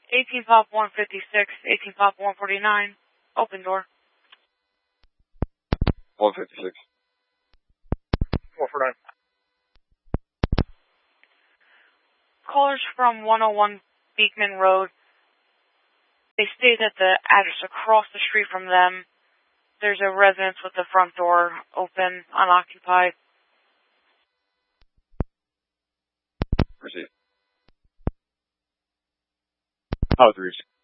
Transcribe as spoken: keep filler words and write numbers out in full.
eighteen Pop one fifty-six, eighteen Pop one forty-nine, open door. one fifty-six. four forty-nine. Callers from one oh one Beekman Road. They state that the address across the street from them, there's a residence with the front door open, unoccupied. Proceed. How is the reach?